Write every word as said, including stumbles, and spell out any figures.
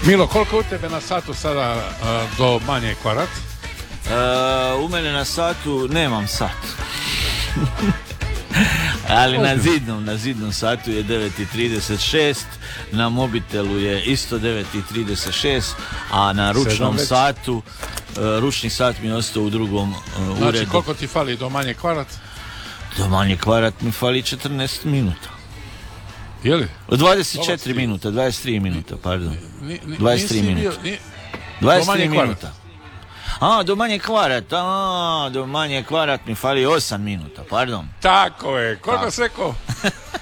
Milo, koliko je u tebe na satu sada uh, do Manje Kvarac? Uh, u mene na satu nemam sat. Ali na zidnom, na zidnom satu je devet i trideset šest, na mobitelu je isto devet i trideset šest, a na ručnom satu, uh, ručni sat mi je ostao u drugom uh, uredu. Znači, koliko ti fali do Manje Kvarac? Do Manje Kvarac mi fali četrnaest minuta. Je li? dvadeset četiri minuta, dvadeset tri minuta, pardon. Ni, ni, dvadeset tri minuta. Bio, ni... dvadeset tri minuta. A, do Manje Kvarat, a, do Manje Kvarat mi fali osam minuta, pardon. Tako je, koliko se ko?